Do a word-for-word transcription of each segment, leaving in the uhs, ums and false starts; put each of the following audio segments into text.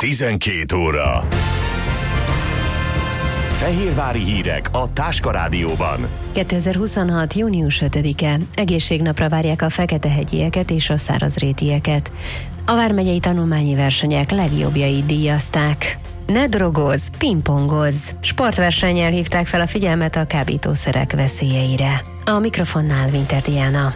tizenkét óra. Fehérvári hírek a Táska Rádióban. kétezer-huszonhat. június ötödike. Egészségnapra várják a feketehegyieket és a szárazrétieket. A vármegyei tanulmányi versenyek legjobbjait díjazták. Ne drogozz, pingpongozz! Sportversennyel hívták fel a figyelmet a kábítószerek veszélyeire. A mikrofonnál Winter Diana.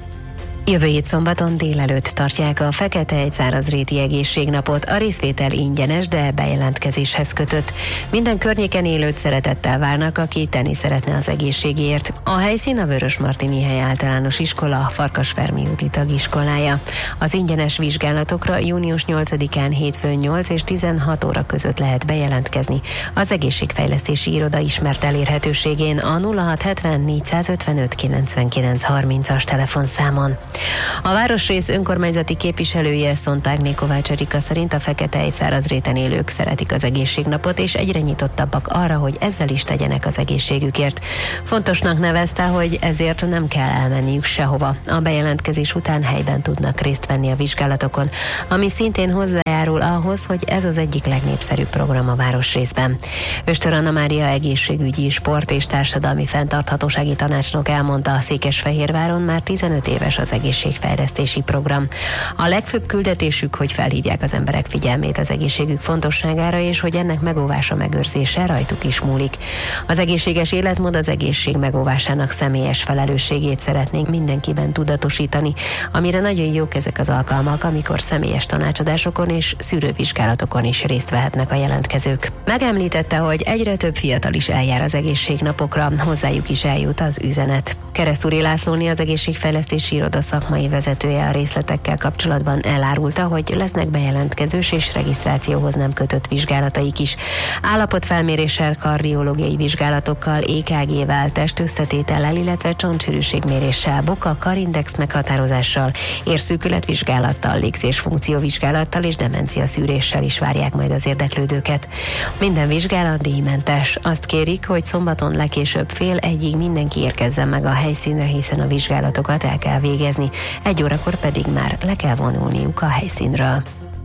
Jövő hét szombaton délelőtt tartják a Fekete-hegyszárazréti egészségnapot. A részvétel ingyenes, de bejelentkezéshez kötött. Minden környéken élőt szeretettel várnak, aki tenni szeretne az egészségért. A helyszín a Vörösmarty Mihály Általános Iskola, Farkasfermi úti tagiskolája. Az ingyenes vizsgálatokra június nyolcadikán hétfőn nyolc és tizenhat óra között lehet bejelentkezni. Az Egészségfejlesztési Iroda ismert elérhetőségén a nulla hat hetven négyszázötvenöt kilencvenkilenc harmincas telefonszámon. A városrész önkormányzati képviselője Szontárné Kovács Erika szerint a Fekete-hegyszárazréten élők szeretik az egészségnapot, és egyre nyitottabbak arra, hogy ezzel is tegyenek az egészségükért. Fontosnak nevezte, hogy ezért nem kell elmenniük sehova. A bejelentkezés után helyben tudnak részt venni a vizsgálatokon, ami szintén hozzájárul ahhoz, hogy ez az egyik legnépszerűbb program a városrészben. Östör Anna Mária egészségügyi, sport és társadalmi fenntarthatósági tanácsnok elmondta, a Székesfehérváron már tizenöt éves az egészségfejlesztési program. A legfőbb küldetésük, hogy felhívják az emberek figyelmét az egészségük fontosságára, és hogy ennek megóvása, megőrzése rajtuk is múlik. Az egészséges életmód az egészség megóvásának személyes felelősségét szeretnénk mindenkiben tudatosítani, amire nagyon jók ezek az alkalmak, amikor személyes tanácsadásokon és szűrővizsgálatokon is részt vehetnek a jelentkezők. Megemlítette, hogy egyre több fiatal is eljár az egészségnapokra, hozzájuk is eljut az üzenet. Keresztúri Lászlóné, az Egészségfejlesztési Iroda szakmai vezetője a részletekkel kapcsolatban elárulta, hogy lesznek bejelentkezős és regisztrációhoz nem kötött vizsgálataik is. Állapotfelméréssel, kardiológiai vizsgálatokkal, é ká gé-vel, testösszetétellel, illetve csontsűrűségméréssel, boka-karindex meghatározással, érszűkületvizsgálattal, légzésfunkcióvizsgálattal és demencia szűréssel is várják majd az érdeklődőket. Minden vizsgálat díjmentes. Azt kérik, hogy szombaton legkésőbb fél egyig mindenki érkezzen meg a helyszínre, hiszen a vizsgálatokat el kell végezni, egy órakor pedig már le kell vonulniuk a helyszínről.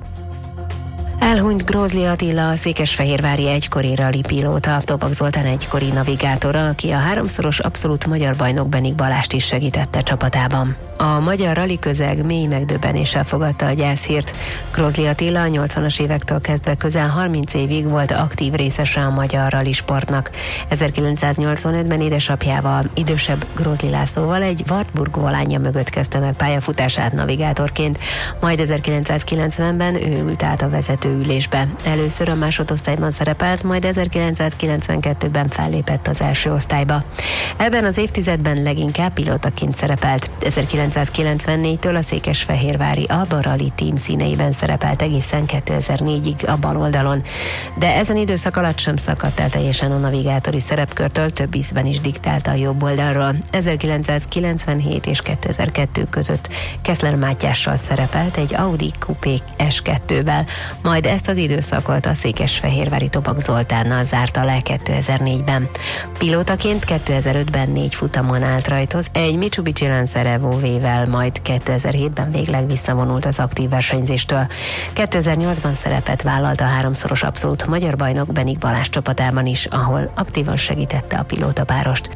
Elhunyt Grózli Attila, a székesfehérvári egykori rali pilóta, Tobak Zoltán egykori navigátora, aki a háromszoros abszolút magyar bajnok Benik Balást is segítette csapatában. A magyar rali közeg mély megdöbbenéssel fogadta a gyászhírt. Grózli Attila a nyolcvanas évektől kezdve közel harminc évig volt aktív részese a magyar rali sportnak. ezerkilencszáznyolcvanötben édesapjával, idősebb Grózli Lászlóval egy Wartburg volánja mögött kezdte meg pályafutását navigátorként, majd ezerkilencszázkilencvenben ő ült át a vezetőülésbe. Először a másodosztályban szerepelt, majd ezerkilencszázkilencvenkettőben fellépett az első osztályba. Ebben az évtizedben leginkább pilótaként szerepelt. ezerkilencszázkilencvennégytől a székesfehérvári Alba Rally Team színeiben szerepelt egészen kétezer-négyig a bal oldalon, de ezen időszak alatt sem szakadt el teljesen a navigátori szerepkörtől, több ízben is diktálta a jobb oldalról. ezerkilencszázkilencvenhét és kétezer-kettő között Keszler Mátyással szerepelt egy Audi Coupé es kettővel, majd ezt az időszakot a székesfehérvári Tobak Zoltánnal zárta le kétezer-négyben. Pilótaként kétezer-ötben négy futamon állt rajtoz, egy Mitsubishi Lancer Evo V-vel, majd kétezer-hétben végleg visszavonult az aktív versenyzéstől. kétezer-nyolcban szerepet vállalt a háromszoros abszolút magyar bajnok Benik Balázs csapatában is, ahol aktívan segítette a pilótapárost.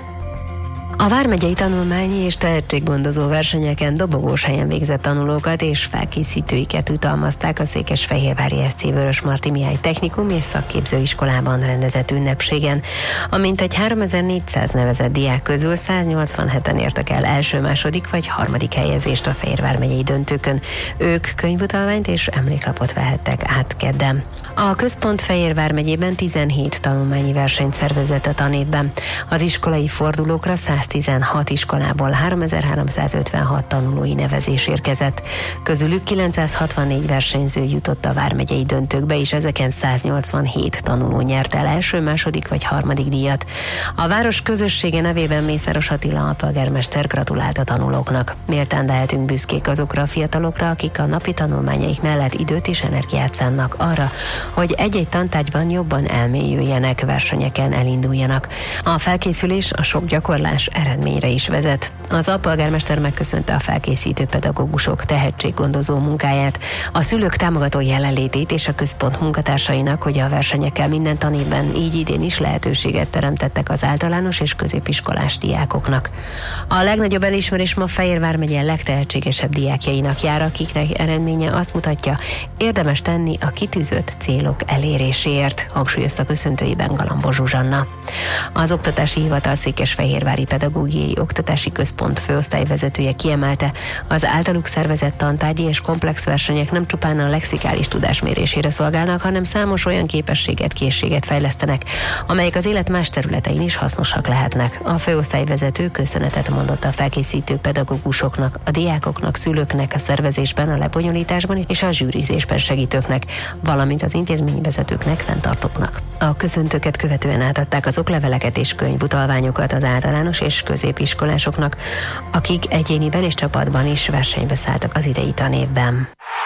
A vármegyei tanulmányi és tehetséggondozó versenyeken dobogós helyen végzett tanulókat és felkészítőiket jutalmazták a Székesfehérvári es cé Vörösmarty Mihály Technikum és Szakképzőiskolában rendezett ünnepségen. A mintegy háromezer-négyszáz nevezett diák közül száznyolcvanheten értek el első, második vagy harmadik helyezést a Fehérvár megyei döntőkön. Ők könyvutalványt és emléklapot vehettek át kedden. A központ Fehérvár megyében tizenhét tanulmányi versenyt szervezett a tanévben. Az iskolai fordulókra száztizenhat iskolából háromezer-háromszázötvenhat tanulói nevezés érkezett. Közülük kilencszázhatvannégy versenyző jutott a vármegyei döntőkbe, és ezeken száznyolcvanhét tanuló nyert el első, második vagy harmadik díjat. A város közössége nevében Mészáros Attila alpolgármester gratulált a tanulóknak. Méltán lehetünk büszkék azokra a fiatalokra, akik a napi tanulmányaik mellett időt és energiát szánnak arra, hogy egy-egy tantárgyban jobban elmélyüljenek, versenyeken elinduljanak. A felkészülés, a sok gyakorlás eredményre is vezet. Az alpolgármester megköszönte a felkészítő pedagógusok tehetséggondozó munkáját, a szülők támogató jelenlétét és a központ munkatársainak, hogy a versenyekkel minden tanévben, így idén is lehetőséget teremtettek az általános és középiskolás diákoknak. A legnagyobb elismerés ma Fehérvár megye legtehetségesebb diákjainak jár, akiknek eredménye azt mutatja, érdemes tenni a kitűzött célok eléréséért, hangsúlyozta köszöntőjében Galambos Zsuzsanna. Az Oktatási Hivatal Székesfehérvári Pedagógiai Oktatási Központ főosztályvezetője kiemelte, az általuk szervezett tantárgyi és komplex versenyek nem csupán a lexikális tudás mérésére szolgálnak, hanem számos olyan képességet, készséget fejlesztenek, amelyek az élet más területein is hasznosak lehetnek. A főosztályvezető köszönetet mondott a felkészítő pedagógusoknak, a diákoknak, szülőknek a szervezésben, a lebonyolításban és a zsűrizésben segítőknek, valamint az intézményvezetőknek, fenntartóknak. A köszöntőket követően átadták az okleveleket és könyvutalványokat az általános és középiskolásoknak, akik egyéniben és csapatban is versenybe szálltak az idei tanévben.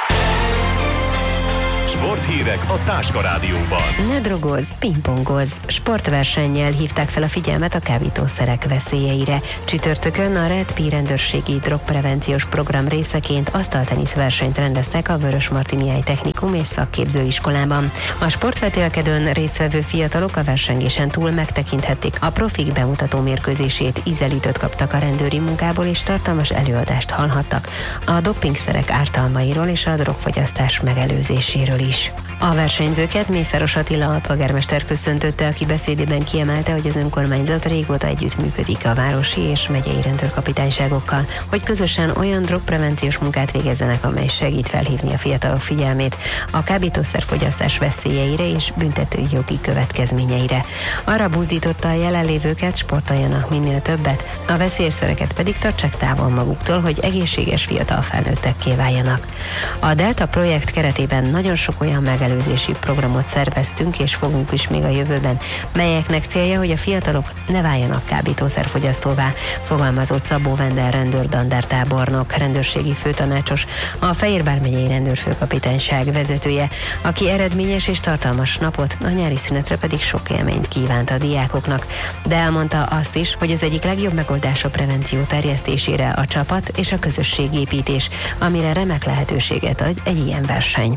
Sporthírek a Táska Rádióban. Ne drogozz, pingpongozz. Sportversennyel hívták fel a figyelmet a kábítószerek veszélyeire. Csütörtökön a Red P rendőrségi drogprevenciós program részeként asztaltenisz versenyt rendeztek a Vörösmarty Technikum és Szakképzőiskolában. A sportvetélkedőn résztvevő fiatalok a versengésen túl megtekinthették a profik bemutató mérkőzését, ízelítőt kaptak a rendőri munkából és tartalmas előadást hallhattak a dopingszerek ártalmairól és a drogfogyasztás megelőzéséről is. A versenyzőket Mészáros Attila alpolgármester köszöntötte, aki beszédében kiemelte, hogy az önkormányzat régóta együttműködik a városi és megyei rendőrkapitányságokkal, hogy közösen olyan drogprevenciós munkát végezzenek, amely segít felhívni a fiatalok figyelmét a kábítószerfogyasztás veszélyeire és büntető jogi következményeire. Arra buzdította a jelenlévőket, sportoljanak minél többet, a veszélyszereket pedig tartsák távol maguktól, hogy egészséges fiatal felnőttekké váljanak. A Delta projekt keretében nagyon sok olyan megelőzési programot szerveztünk és fogunk is még a jövőben, melyeknek célja, hogy a fiatalok ne váljanak kábítószerfogyasztóvá, fogalmazott Szabó Vender rendőr-dandártábornok, rendőrségi főtanácsos, a Fehérvár megyei rendőrfőkapitányság vezetője, aki eredményes és tartalmas napot, a nyári szünetre pedig sok élményt kívánt a diákoknak, de elmondta azt is, hogy az egyik legjobb megoldás a prevenció terjesztésére a csapat és a közösségépítés, amire remek lehetőséget ad egy ilyen verseny.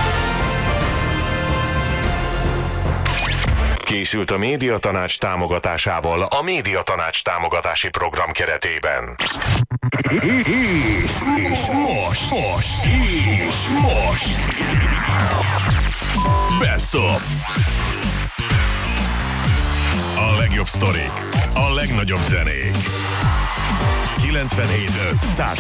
Készült a Médiatanács támogatásával a Médiatanács támogatási program keretében. Most, most, és most. Best of. A legjobb sztorik, a legnagyobb zenék. kilencvenhét öt